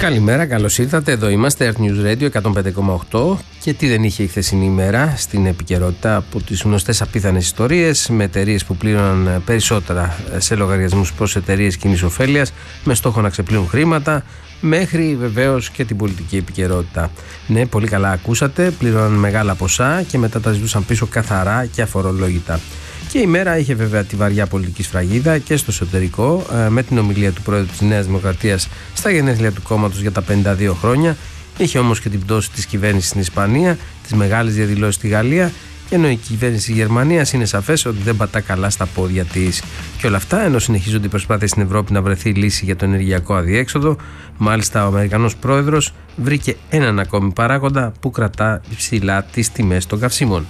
Καλημέρα, καλώς ήρθατε. Εδώ είμαστε, Earth News Radio 105,8. Και τι δεν είχε η χθεσινή ημέρα στην επικαιρότητα, από τις γνωστές απίθανες ιστορίες με εταιρείες που πλήρωναν περισσότερα σε λογαριασμούς προς εταιρείες κοινής ωφέλειας με στόχο να ξεπλύνουν χρήματα, μέχρι βεβαίως και την πολιτική επικαιρότητα. Ναι, πολύ καλά ακούσατε, πλήρωναν μεγάλα ποσά και μετά τα ζητούσαν πίσω καθαρά και αφορολόγητα. Και η μέρα είχε βέβαια τη βαριά πολιτική σφραγίδα και στο εσωτερικό, με την ομιλία του πρόεδρου της Νέας Δημοκρατίας στα γενέθλια του κόμματος για τα 52 χρόνια. Είχε όμως και την πτώση της κυβέρνησης στην Ισπανία, τις μεγάλες διαδηλώσεις στη Γαλλία, και ενώ η κυβέρνηση της Γερμανίας είναι σαφές ότι δεν πατά καλά στα πόδια της. Και όλα αυτά ενώ συνεχίζονται οι προσπάθειες στην Ευρώπη να βρεθεί λύση για το ενεργειακό αδιέξοδο. Μάλιστα, ο Αμερικανός πρόεδρος βρήκε έναν ακόμη παράγοντα που κρατά ψηλά τις τιμές των καυσίμων.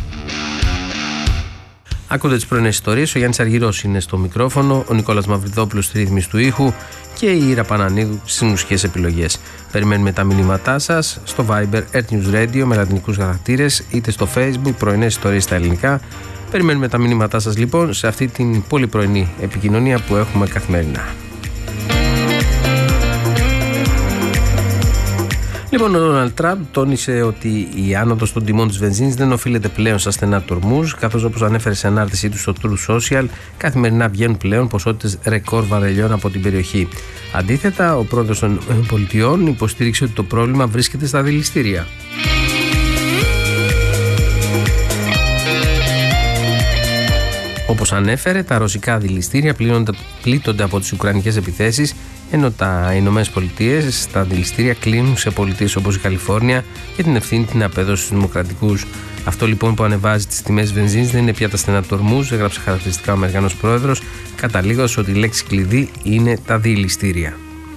Ακούτε τις πρωινές ιστορίες. Ο Γιάννης Αργυρός είναι στο μικρόφωνο, ο Νικόλας Μαυριδόπουλος στη ρύθμιση του ήχου και η Ήρα Πανανίδου στις μουσικές επιλογές. Περιμένουμε τα μηνύματά σας στο Viber Earth News Radio με λατινικούς χαρακτήρες, είτε στο Facebook πρωινές ιστορίες στα ελληνικά. Περιμένουμε τα μηνύματά σας λοιπόν σε αυτή την πολύ πρωινή επικοινωνία που έχουμε καθημερινά. Λοιπόν, ο Ντόναλντ Τραμπ τόνισε ότι η άνοδος των τιμών της βενζίνης δεν οφείλεται πλέον στα στενά του Ορμούζ, καθώς όπως ανέφερε σε ανάρτησή του στο Truth Social, καθημερινά βγαίνουν πλέον ποσότητες ρεκόρ βαρελιών από την περιοχή. Αντίθετα, ο πρόεδρος των ΗΠΑ υποστήριξε ότι το πρόβλημα βρίσκεται στα δηληστήρια. Όπως ανέφερε, τα ρωσικά δηληστήρια πλήττονται από τις ουκρανικές επιθέσεις, ενώ τα Ηνωμένες Πολιτείες στα δηληστήρια κλείνουν σε πολιτείες όπως η Καλιφόρνια και την ευθύνη την απέδωσε στους δημοκρατικούς. Αυτό λοιπόν που ανεβάζει τις τιμές βενζίνης δεν είναι πια τα στενά του Ορμούζ, έγραψε χαρακτηριστικά ο Αμερικανός πρόεδρος, καταλήγοντας ότι η λέξη κλειδί είναι τα δηληστήρια.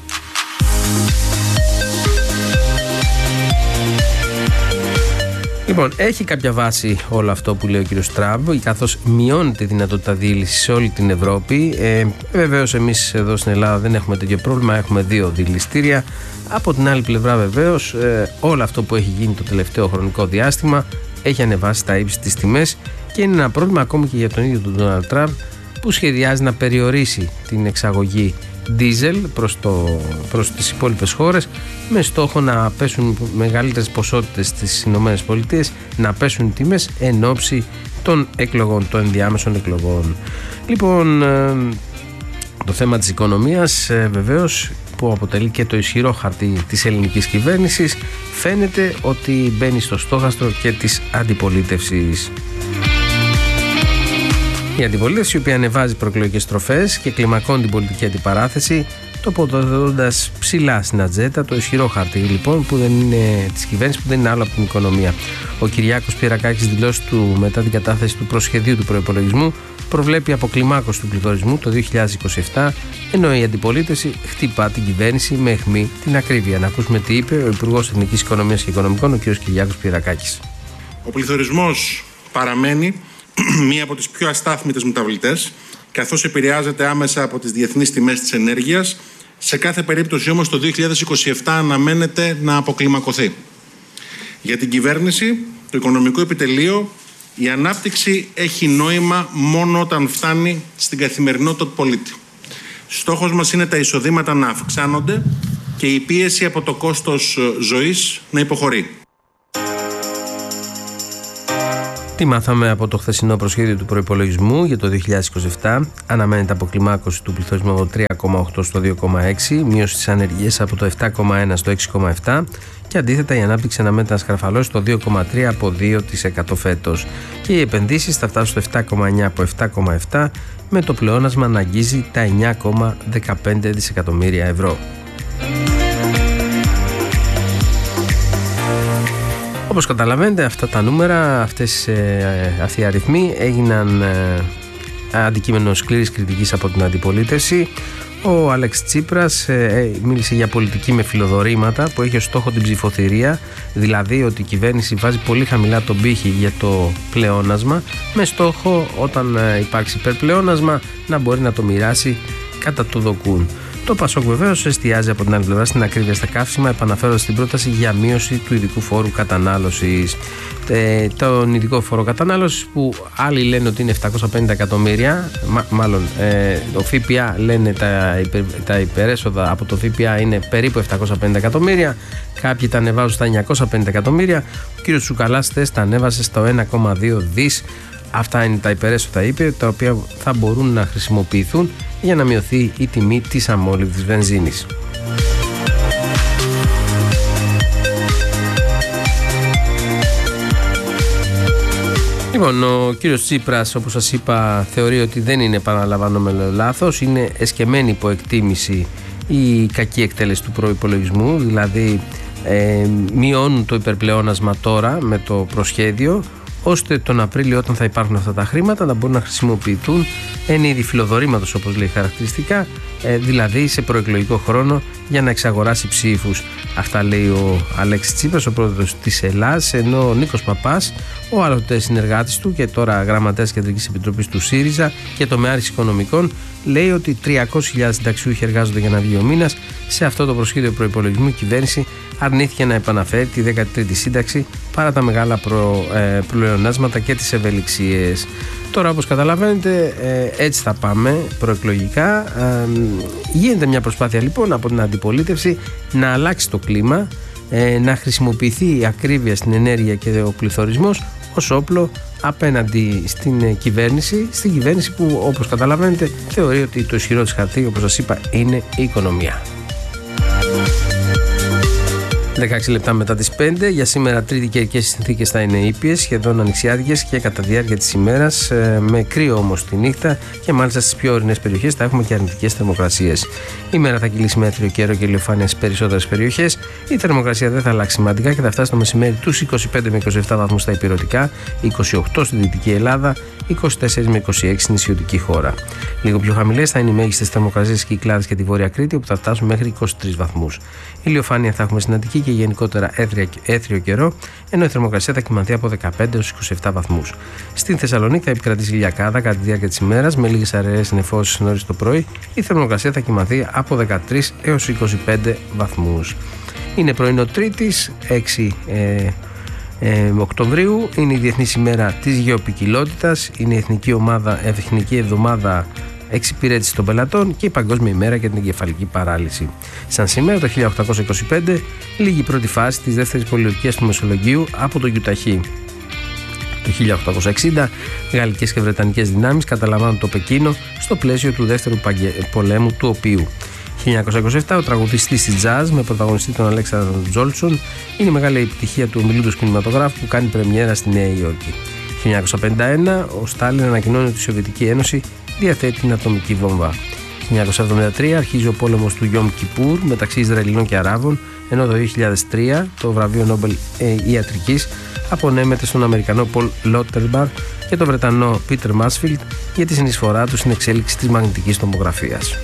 Λοιπόν, έχει κάποια βάση όλο αυτό που λέει ο κ. Τραμπ, καθώς μειώνεται η δυνατότητα διήλυσης σε όλη την Ευρώπη. Βεβαίως, εμείς εδώ στην Ελλάδα δεν έχουμε τέτοιο πρόβλημα, έχουμε 2 δηληστήρια. Από την άλλη πλευρά, βεβαίως, όλο αυτό που έχει γίνει το τελευταίο χρονικό διάστημα έχει ανεβάσει τα ύψη τις τιμές και είναι ένα πρόβλημα ακόμη και για τον ίδιο τον Ντόναλντ Τραμπ, που σχεδιάζει να περιορίσει την εξαγωγή ντίζελ προς τις υπόλοιπες χώρες με στόχο να πέσουν μεγαλύτερες ποσότητες στις Ηνωμένες Πολιτείες, να πέσουν οι τιμές εν ώψη των εκλογών, των ενδιάμεσων εκλογών. Λοιπόν, το θέμα της οικονομίας βεβαίως, που αποτελεί και το ισχυρό χαρτί της ελληνικής κυβέρνησης, φαίνεται ότι μπαίνει στο στόχαστρο και της αντιπολίτευσης. Η αντιπολίτευση, η οποία ανεβάζει προεκλογικές στροφές και κλιμακώνει την πολιτική αντιπαράθεση, τοποθετώντας ψηλά στην ατζέντα το ισχυρό χαρτί λοιπόν που δεν είναι της κυβέρνησης, που δεν είναι άλλο από την οικονομία. Ο Κυριάκος Πυρακάκης στις δηλώσεις του μετά την κατάθεση του προσχεδίου του προϋπολογισμού προβλέπει αποκλιμάκωση του πληθωρισμού το 2027, ενώ η αντιπολίτευση χτυπά την κυβέρνηση με αιχμή την ακρίβεια. Να ακούσουμε τι είπε ο Υπουργός Εθνικής Οικονομίας και Οικονομικών, ο κ. Κυριάκος Πυρακάκης. Ο πληθωρισμός παραμένει μία από τις πιο αστάθμιτες μεταβλητές, καθώς επηρεάζεται άμεσα από τις διεθνείς τιμές της ενέργειας. Σε κάθε περίπτωση όμως το 2027 αναμένεται να αποκλιμακωθεί. Για την κυβέρνηση, το οικονομικό επιτελείο, η ανάπτυξη έχει νόημα μόνο όταν φτάνει στην καθημερινότητα του πολίτη. Στόχος μας είναι τα εισοδήματα να αυξάνονται και η πίεση από το κόστος ζωής να υποχωρεί. Τι μάθαμε από το χθεσινό προσχέδιο του προϋπολογισμού για το 2027? Αναμένεται αποκλιμάκωση του πληθωρισμού από 3,8 στο 2,6, μείωση της ανεργίας από το 7,1 στο 6,7 και αντίθετα η ανάπτυξη αναμένεται να σκαρφαλώσει το 2,3 από 2% φέτος και οι επενδύσεις θα φτάσουν στο 7,9 από 7,7 με το πλεόνασμα να αγγίζει τα 9,15 δισεκατομμύρια ευρώ. Όπως καταλαβαίνετε, αυτά τα νούμερα, αυτοί οι αριθμοί έγιναν αντικείμενο σκληρής κριτικής από την αντιπολίτευση. Ο Αλέξης Τσίπρας μίλησε για πολιτική με φιλοδορήματα που έχει ως στόχο την ψηφοθυρία, δηλαδή ότι η κυβέρνηση βάζει πολύ χαμηλά τον πύχη για το πλεόνασμα, με στόχο όταν υπάρξει υπερπλεόνασμα να μπορεί να το μοιράσει κατά το δοκούν. Το ΠΑΣΟΚ βεβαίως εστιάζει από την άλλη πλευρά στην ακρίβεια στα καύσιμα, επαναφέροντας την πρόταση για μείωση του ειδικού φόρου κατανάλωσης. Τον ειδικό φόρο κατανάλωσης που άλλοι λένε ότι είναι 750 εκατομμύρια, μάλλον το ΦΠΑ λένε τα υπερέσοδα από το ΦΠΑ είναι περίπου 750 εκατομμύρια, κάποιοι τα ανεβάζουν στα 950 εκατομμύρια, ο κ. Τσουκαλάς τα ανέβασε στο 1,2 δις. Αυτά είναι τα υπερέσοδα, είπε, τα οποία θα μπορούν να χρησιμοποιηθούν για να μειωθεί η τιμή της αμόλυβδης βενζίνης. Λοιπόν, ο κύριος Τσίπρας, όπως σας είπα, θεωρεί ότι δεν είναι επαναλαμβανόμενο λάθος, είναι εσκεμμένη υποεκτίμηση η κακή εκτέλεση του προϋπολογισμού, δηλαδή μειώνουν το υπερπλεόνασμα τώρα με το προσχέδιο, ώστε τον Απρίλιο, όταν θα υπάρχουν αυτά τα χρήματα, να μπορούν να χρησιμοποιηθούν εν είδη φιλοδορήματος, όπως λέει χαρακτηριστικά, δηλαδή σε προεκλογικό χρόνο για να εξαγοράσει ψήφους. Αυτά λέει ο Αλέξης Τσίπρας, ο πρόεδρος της Ελλάδας, ενώ ο Νίκος Παπάς, ο άλλοτε συνεργάτης του και τώρα γραμματέας Κεντρικής Επιτροπής του ΣΥΡΙΖΑ και τομεάρχης οικονομικών, λέει ότι 300.000 συνταξιούχοι εργάζονται για να βγει ο μήνας. Σε αυτό το προσχέδιο προϋπολογισμού η κυβέρνηση αρνήθηκε να επαναφέρει τη 13η σύνταξη παρά τα μεγάλα πλεονάσματα και τις ευελιξίες. Τώρα, όπως καταλαβαίνετε, έτσι θα πάμε προεκλογικά. Γίνεται μια προσπάθεια λοιπόν από την αντιπολίτευση να αλλάξει το κλίμα, να χρησιμοποιηθεί η ακρίβεια στην ενέργεια και ο πληθωρισμός ως όπλο απέναντι στην κυβέρνηση που, όπως καταλαβαίνετε, θεωρεί ότι το ισχυρό της χαρτί, όπως σας είπα, είναι η οικονομία. 16 λεπτά μετά τις 5. Για σήμερα Τρίτη καιρικές συνθήκες θα είναι ήπιες, σχεδόν ανοιξιάτικες και κατά τη διάρκεια της ημέρας, με κρύο όμως τη νύχτα και μάλιστα στις πιο ορεινές περιοχές θα έχουμε και αρνητικές θερμοκρασίες. Η μέρα θα κυλήσει με αίθριο καιρό και ηλιοφάνεια στις περισσότερες περιοχές. Η θερμοκρασία δεν θα αλλάξει σημαντικά και θα φτάσει το μεσημέρι τους 25 με 27 βαθμούς στα ηπειρωτικά, 28 στη Δυτική Ελλάδα, 24 με 26 στην νησιωτική χώρα. Λίγο πιο χαμηλές θα είναι οι μέγιστες θερμοκρασίες στις Κυκλάδες και τη Βόρεια Κρήτη, όπου θα φτάσουν μέχρι 23 βαθμούς. Ηλιοφάνεια θα έχουμε στην Αττική και γενικότερα έθριο καιρό, ενώ η θερμοκρασία θα κυμανθεί από 15 έως 27 βαθμούς. Στην Θεσσαλονίκη θα επικρατήσει ηλιακάδα κατά τη διάρκεια της ημέρας, με λίγες αραιές νεφώσεις νωρίς το πρωί. Η θερμοκρασία θα κυμανθεί από 13 έως 25 βαθμούς. Είναι πρωινό Τρίτης, 6 Οκτωβρίου, είναι η Διεθνής ημέρα της γεωποικιλότητας, είναι η Εθνική Εβδομάδα Εξυπηρέτηση των Πελατών και η Παγκόσμια ημέρα για την εγκεφαλική παράλυση. Σαν σήμερα, το 1825, λήγει η πρώτη φάση της δεύτερης πολιορκίας του Μεσολογγίου από το Γιουταχή. Το 1860, γαλλικές και βρετανικές δυνάμεις καταλαμβάνουν το Πεκίνο στο πλαίσιο του δεύτερου πολέμου του Οποίου. 1927, ο τραγουδιστής της jazz με πρωταγωνιστή τον Αλέξανδρο Τζόλτσον είναι η μεγάλη επιτυχία του ομιλούντος κινηματογράφου που κάνει πρεμιέρα στη Νέα Υόρκη. 1951, ο Στάλιν ανακοινώνει ότι η Σοβιετική Ένωση διαθέτει την ατομική βόμβα. 1973, αρχίζει ο πόλεμος του Γιόμ Κιπούρ μεταξύ Ισραηλινών και Αράβων, ενώ το 2003 το βραβείο Νόμπελ Ιατρικής απονέμεται στον Αμερικανό Πολ Λότερμπαρ και τον Βρετανό Πίτερ Μάσφιλντ για τη συνεισφορά του στην εξέλιξη της μαγνητικής τομογραφίας.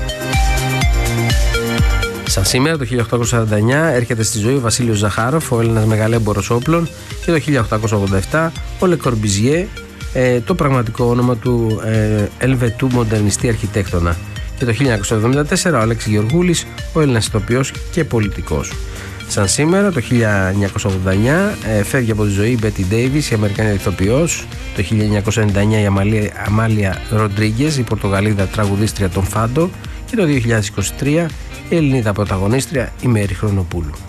Σαν σήμερα, το 1849, έρχεται στη ζωή ο Βασίλειος Ζαχάροφ, ο Έλληνας μεγαλέμπορος όπλων, και το 1887 ο Λε Κορμπιζιέ, το πραγματικό όνομα του Ελβετού μοντερνιστή αρχιτέκτονα. Και το 1974 ο Αλέξης Γεωργούλης, ο Έλληνας ηθοποιός και πολιτικός. Σαν σήμερα, το 1989, φεύγει από τη ζωή η Μπέτι Ντέιβις, η Αμερικανή ηθοποιός. Το 1999 η Αμάλια Ροντρίγκες, η Πορτογαλίδα τραγουδίστρια των Φάντο. Και το 2023 η Ελληνίδα πρωταγωνίστρια η Μέρη Χρονοπούλου.